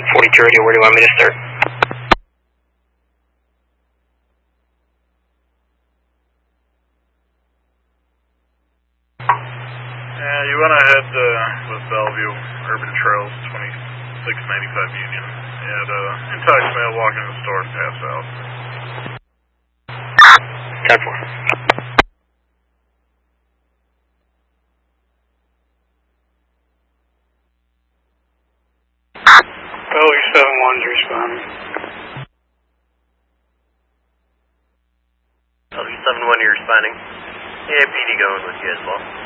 42 radio, where do you want me to start? Yeah, you want to head with Bellevue, Urban Trails, 2695 Union. And entice mail, walk into the store, pass out. 10-4. Bellevue 7-1's responding. Bellevue 7-1, you're responding. AIPD going with you as well.